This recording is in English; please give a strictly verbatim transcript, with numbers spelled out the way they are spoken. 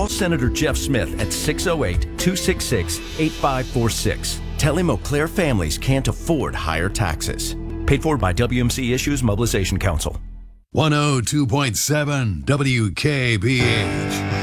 Call Senator Jeff Smith at six oh eight, two six six, eight five four six. Tell him Eau Claire families can't afford higher taxes. Paid for by W M C Issues Mobilization Council. one oh two point seven W K B H.